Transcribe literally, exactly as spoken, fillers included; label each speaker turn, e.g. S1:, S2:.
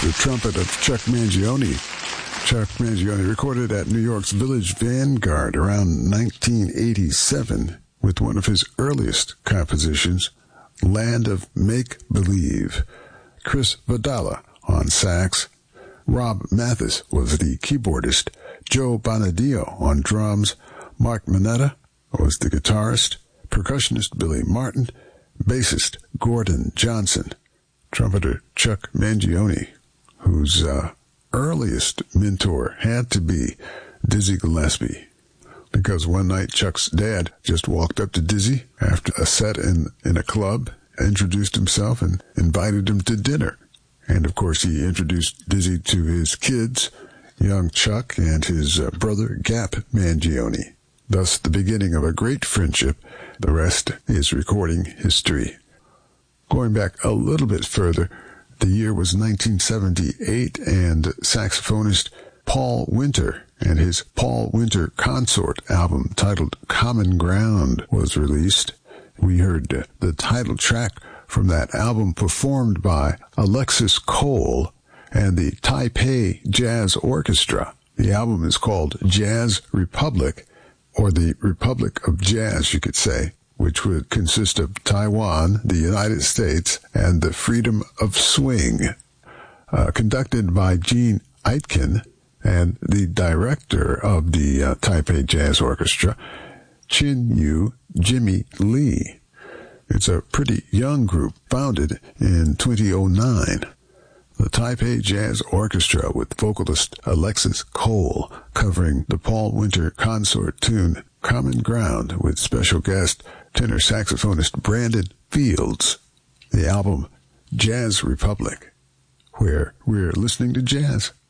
S1: the trumpet of Chuck Mangione. Chuck Mangione recorded at New York's Village Vanguard around nineteen eighty-seven with one of his earliest compositions, Land of Make Believe. Chris Vidala on sax. Rob Mathis was the keyboardist. Joe Bonadio on drums. Mark Mineta was the guitarist. Percussionist Billy Martin. Bassist Gordon Johnson. Trumpeter Chuck Mangione, whose uh, earliest mentor had to be Dizzy Gillespie, because one night Chuck's dad just walked up to Dizzy after a set in, in a club, introduced himself, and invited him to dinner. And, of course, he introduced Dizzy to his kids, young Chuck and his uh, brother Gap Mangione. Thus, the beginning of a great friendship. The rest is recording history. Going back a little bit further, the year was nineteen seventy-eight, and saxophonist Paul Winter and his Paul Winter Consort album titled Common Ground was released. We heard the title track from that album performed by Alexis Cole and the Taipei Jazz Orchestra. The album is called Jazz Republic, or the Republic of Jazz, you could say, which would consist of Taiwan, the United States, and the Freedom of Swing. Uh, conducted by Gene Aitken and the director of the uh, Taipei Jazz Orchestra, Chin Yu Jimmy Lee. It's a pretty young group, founded in two thousand nine. The Taipei Jazz Orchestra with vocalist Alexis Cole covering the Paul Winter Consort tune Common Ground with special guest tenor saxophonist Brandon Fields. The album Jazz Republic, where we're listening to jazz.